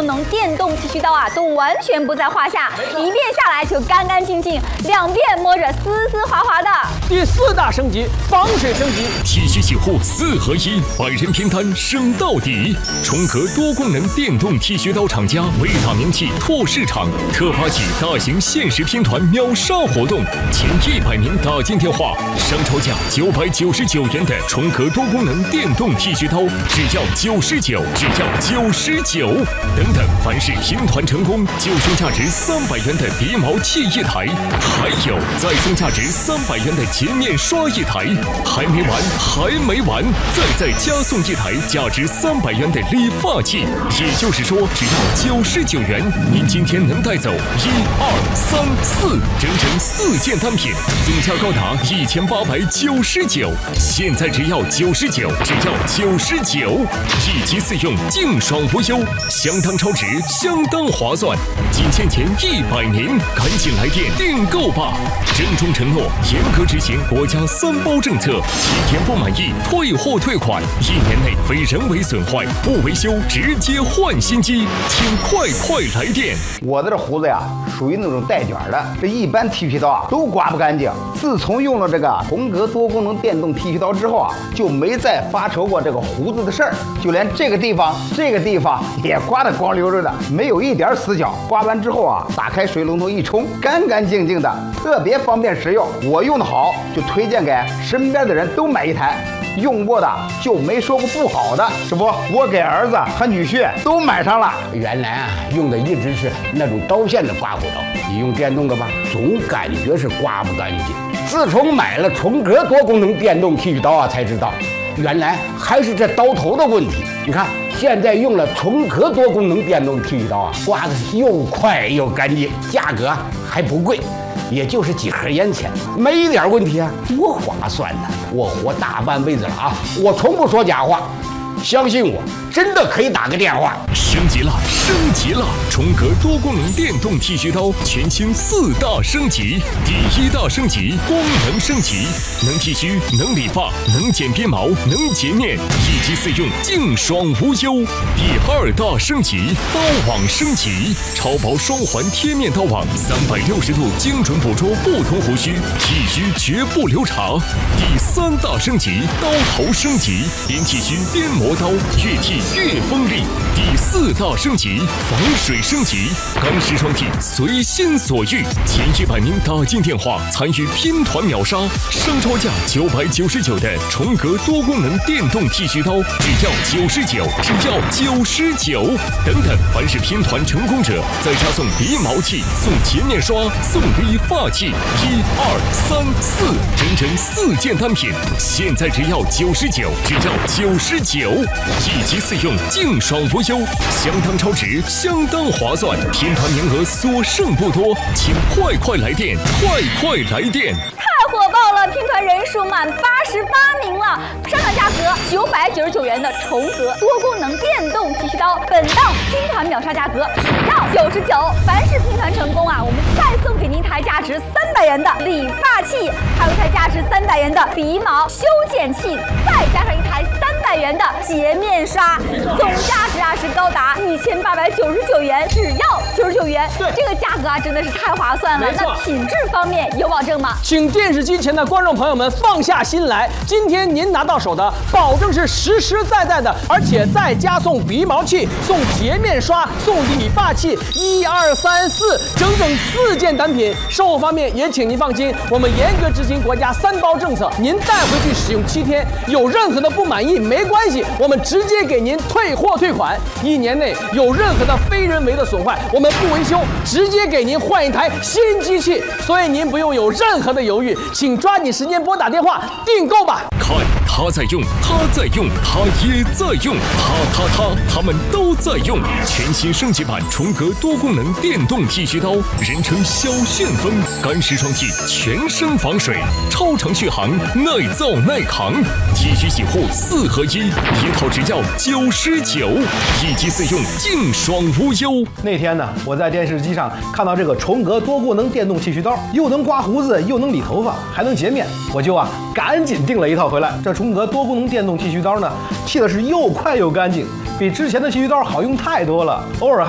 功能电动剃须刀啊，都完全不在话下，一遍下来就干干净净，两遍摸着丝丝滑滑的。 第4大升级，防水升级， 剃须洗护4合1，百人拼单升到底。重格多功能电动剃须刀厂家为打名气拓市场，特发起大型限时拼团秒杀活动，前100名打进电话，商超价999元的重格多功能电动剃须刀，只要99，只要99。等等，凡是拼团成功，就送价值300元的鼻毛器1台，还有再送价值300元的洁面刷1台，还没完，还没完，再加送1台价值300元的理发器。也就是说，只要99元，您今天能带走1、2、3、4，整整4件单品，总价高达1899。现在只要99，只要99，1机4用，净爽无忧，相当超值，相当划算。仅限前100名，赶紧来电订购吧！郑重承诺，严格执行国家3包政策，7天不满意退货退款，1年内非人为损坏不维修直接换新机，请快来电！ 我的这胡子呀，属于那种带卷的，这一般剃须刀啊都刮不干净。自从用了这个重格多功能电动剃须刀之后啊，就没再发愁过这个胡子的事儿，就连这个地方也刮得光溜溜的，没有一点死角。刮完之后啊，打开水龙头一冲，干干净净的，特别方便实用。我用的好，就推荐给身边的人都买1台。用过的就没说过不好的，是不？我给儿子和女婿都买上了。 原来啊，用的一直是那种刀片的刮胡刀，你用电动的吧，总感觉是刮不干净。自从买了重格多功能电动剃须刀啊，才知道原来还是这刀头的问题。你看，现在用了重格多功能电动剃须刀啊，刮的是又快又干净，价格还不贵。也就是几盒烟钱，没一点问题啊，多划算呢！我活大半辈子了啊，我从不说假话，相信我，真的可以打个电话。 升级了，升级了！重格多功能电动剃须刀全新4大升级。第1大升级，功能升级，能剃须，能理发，能剪边毛，能洁面，1机4用，净爽无忧。第2大升级，刀网升级，超薄双环贴面刀网，360度精准捕捉不同胡须，剃须绝不留长。第3大升级，刀头升级，边剃须边磨刀，越剃越锋利。第4大升级，防水升级，干湿双剃随心所欲。前100名打进电话参与拼团秒杀，商超价999的重格多功能电动剃须刀，只要99，只要99。等等，凡是拼团成功者，再加送鼻毛器，送洁面刷，送理发器，1、2、3、4，整整4件单品，现在只要99，只要99，1机4用，净爽无忧，相当超值，相当划算。拼团名额所剩不多，请快来电，快来电！ 太火爆了！拼团人数满88名了，上场价格999元的重格多功能电动剃须刀，本档拼团秒杀价格只要99。凡是拼团成功啊，我们再送给您一台价值300元的理发器，还有一台价值300元的鼻毛修剪器，再加上一台300元的洁面刷，总价值啊是高达1899元，只要99元。 对， 这个价格啊真的是太划算了。那品质方面有保证吗？ 请电视机前的观众朋友们放下心来，今天您拿到手的保证是实实在在的，而且再加送鼻毛器、送洁面刷、送理发器，1、2、3、4，整4件单品。售后方面也请您放心，我们严格执行国家3包政策，您带回去使用7天，有任何的不满意没关系，我们直接给您退货退款。1年内有任何的非人为的损坏，我们不维修，直接给您换一台新机器。所以您不用有任何的犹豫，请抓紧时间拨打电话订购吧。 看，他在用，他在用，他也在用，他们都在用。全新升级版重格多功能电动剃须刀，人称小旋风，干湿双剃，全身防水，超长续航，耐造耐扛。剃须洗护4合1，一套只要99，1机4用，净爽无忧。 那天呢，我在电视机上看到这个重格多功能电动剃须刀，又能刮胡子，又能理头发，还能洁面，我就赶紧订了一套回来。这重格多功能电动剃须刀呢，剃的是又快又干净，比之前的剃须刀好用太多了。偶尔还